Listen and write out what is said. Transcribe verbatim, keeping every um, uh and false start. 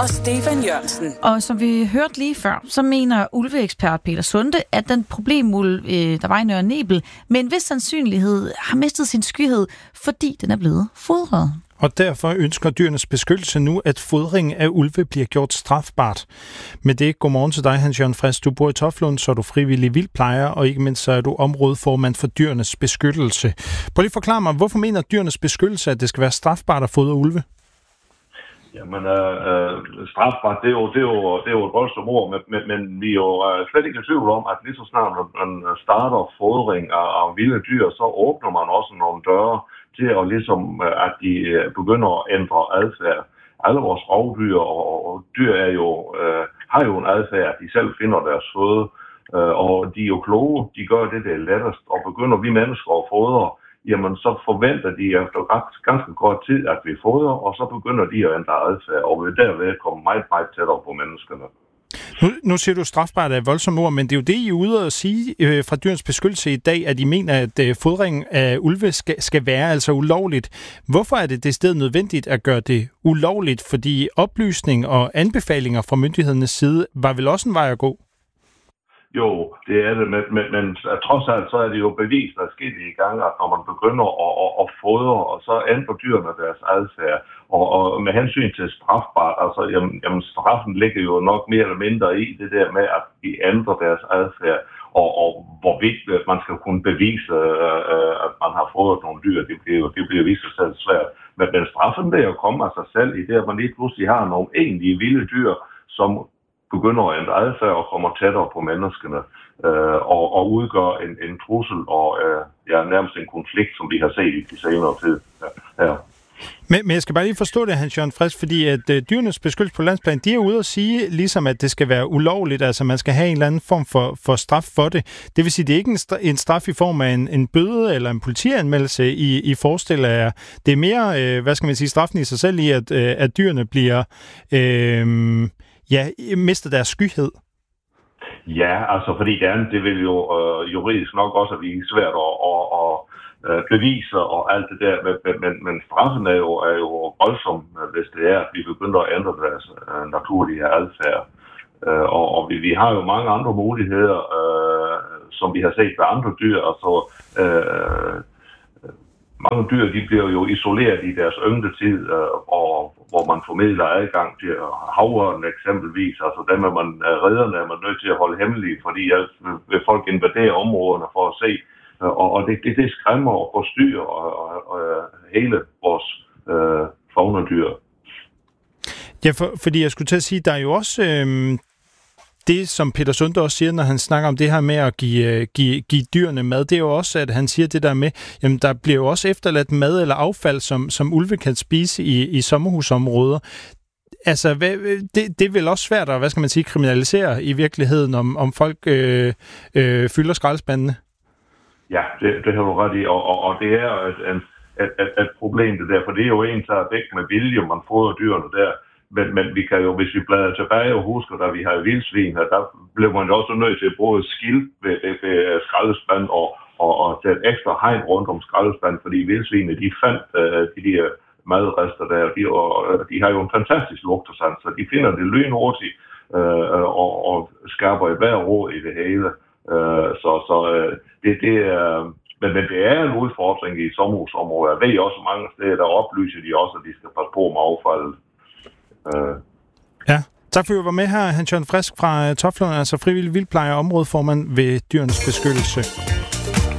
og Stefan Jørgensen. Og som vi hørte lige før, så mener ulveekspert Peter Sunde, at den problemulv, der var i Nørre Nebel, med en vis sandsynlighed har mistet sin skyhed, fordi den er blevet fodret. Og derfor ønsker Dyrenes Beskyttelse nu, at fodring af ulve bliver gjort strafbart. Med det, godmorgen til dig, Hans Jørgen Frisk. Du bor i Toftlund, så er du frivillig vildplejer, og ikke mindst så er du områdeformand for Dyrenes Beskyttelse. Prøv lige at forklare mig, hvorfor mener Dyrenes Beskyttelse, at det skal være strafbart at fodre ulve? Jamen, øh, øh, strafbart, det er jo, det er jo, det er jo et voldsomt ord, men, men, men vi er jo øh, slet ikke i tvivl om, at lige så snart man starter fodring af, af vilde dyr, så åbner man også nogle døre til at, ligesom, at de begynder at ændre adfærd. Alle vores rovdyr og, og dyr er jo, øh, har jo en adfærd, at de selv finder deres føde, øh, og de er jo kloge, de gør det, det er lettest, og begynder vi mennesker at fodre, jamen så forventer de efter ganske kort tid, at vi fodrer, og så begynder de at ændre adfærd, og vil derved komme meget, meget tættere på menneskene. Nu, nu siger du strafbart af voldsomme ord, men det er jo det, I er ude at sige øh, fra Dyrenes Beskyttelse i dag, at I mener, at øh, fodring af ulve skal, skal være altså ulovligt. Hvorfor er det det sted nødvendigt at gøre det ulovligt? Fordi oplysning og anbefalinger fra myndighedernes side var vel også en vej at gå? Jo, det er det, men, men, men trods alt så er det jo bevist, der er sket i gang, at når man begynder at, at, at fodre, og så ændrer dyrene deres adfærd, og, og med hensyn til strafbart, altså jamen, jamen straffen ligger jo nok mere eller mindre i det der med, at de ændrer deres adfærd, og, og hvorvidt man skal kunne bevise, øh, at man har fodret nogle dyr, det bliver jo det bliver vist sig selv svært. Men, men straffen vil jo komme af sig selv i det, at man lige pludselig har nogle egentlige vilde dyr, som begynder at ændre adfærd og kommer tættere på menneskene øh, og, og udgør en, en trussel og øh, ja, nærmest en konflikt, som vi har set i de senere tid. Ja, ja. Men, men jeg skal bare lige forstå det, Hans Jørgen Frisk, fordi at uh, Dyrenes Beskyttelse på landsplan, de er ude at sige, ligesom at det skal være ulovligt, altså man skal have en eller anden form for, for straf for det. Det vil sige, det er ikke en, stra- en straf i form af en, en bøde eller en politianmeldelse, I, I forestiller jer. Det er mere, øh, hvad skal man sige, straffen i sig selv i, at, øh, at dyrene bliver... Øh, Ja, mister deres skyhed. Ja, altså fordi det andet, det vil jo øh, juridisk nok også blive svært at, at, at, at bevise og alt det der, men, men, men straffen er jo, er jo voldsom, hvis det er, at vi begynder at ændre deres øh, naturlige adfærd. Øh, og og vi, vi har jo mange andre muligheder, øh, som vi har set ved andre dyr, altså øh, mange dyr, de bliver jo isoleret i deres yngletid, øh, og hvor man formidler adgang til havørnen eksempelvis. Altså dem er man, redderne er man nødt til at holde hemmelige, fordi ellers vil folk invadere områderne for at se. Og, og det, det, det skræmmer og forstyrrer og, og, og hele vores øh, faunadyr. Ja, for, fordi jeg skulle til at sige, der er jo også... Øh... Det, som Peter Sunde også siger, når han snakker om det her med at give, give, give dyrene mad, det er jo også, at han siger det der med, jamen der bliver jo også efterladt mad eller affald, som, som ulve kan spise i, i sommerhusområder. Altså, hvad, det, det er vel også svært at, hvad skal man sige, kriminalisere i virkeligheden, om, om folk øh, øh, fylder skraldespandene? Ja, det, det har du ret i, og, og, og det er et, et, et, et problem det der, for det er jo en, der er væk med vilje, man fodrer dyrene der. Men, men vi kan jo, hvis vi bladrer tilbage og husker, da vi har vildsvin her, der blev man jo også nødt til at bruge et skilt ved, ved, ved skraldespand og, og, og sætte ekstra hegn rundt om skraldespand, fordi vildsvinene, de fandt uh, de der madrester der, og de, og, de har jo en fantastisk lugtersand, så de finder det lynhurtigt uh, og, og skærper et hver råd i det hele. Uh, så så uh, det, det er... Men, men det er en udfordring i sommerhusområder. Jeg ved også mange steder, der oplyser de også, at de skal passe på med affaldet. Uh. Ja, tak for at du var med her, Hans Jørgen Frisk fra Toftlund, altså frivillig vildplejer og områdeformand ved Dyrenes Beskyttelse.